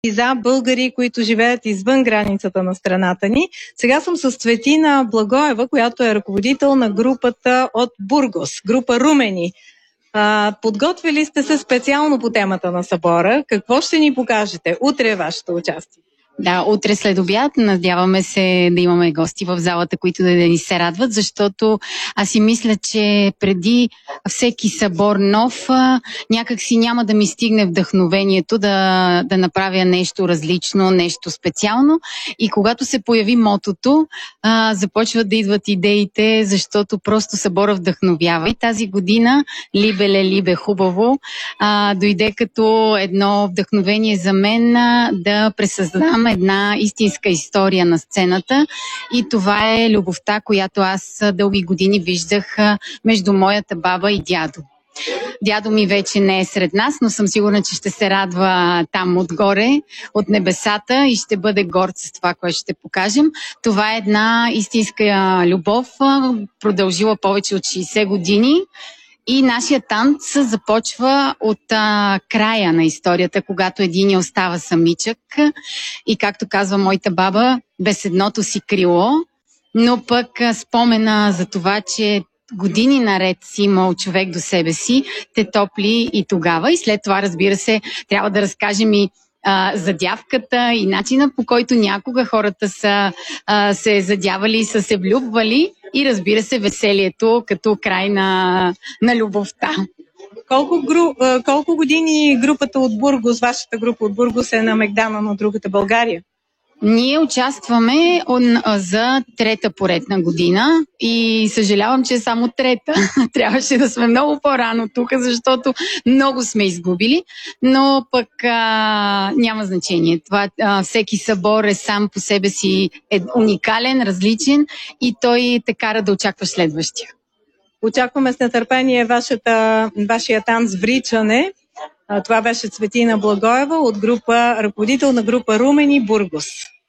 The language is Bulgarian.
и за българи, които живеят извън границата на страната ни. Сега съм с Цветина Благоева, която е ръководител на групата от Бургос, група Румени. Подготвили сте се специално по темата на събора. Какво ще ни покажете? Утре е вашето участие. Да, утре след обяд надяваме се да имаме гости в залата, които да ни се радват, защото аз си мисля, че преди всеки събор нов, някак си няма да ми стигне вдъхновението да направя нещо различно, нещо специално. И когато се появи мотото, започват да идват идеите, защото просто събора вдъхновява. И тази година Либеле, либе хубаво дойде като едно вдъхновение за мен да пресъздам една истинска история на сцената, и това е любовта, която аз дълги години виждах между моята баба и дядо. Дядо ми вече не е сред нас, но съм сигурна, че ще се радва там отгоре, от небесата, и ще бъде горд с това, което ще покажем. Това е една истинска любов, продължила повече от 60 години. И нашия танц започва от края на историята, когато един остава самичък и, както казва моята баба, без едното си крило, но пък спомена за това, че години наред си имал човек до себе си, те топли и тогава. И след това, разбира се, трябва да разкажем и задявката и начина, по който някога хората са се задявали и са се влюбвали, и, разбира се, веселието като край на любовта. Колко години групата от Бургос, вашата група от Бургос, е на Мегдана на другата България? Ние участваме за трета поредна година и съжалявам, че е само трета. Трябваше да сме много по-рано тук, защото много сме изгубили, но пък няма значение. Това, всеки събор е сам по себе си уникален, различен, и той те кара да очакваш следващия. Очакваме с нетърпение вашия танц "Вричане". Това беше Цветина Благоева от ръководител на група Румени, Бургос.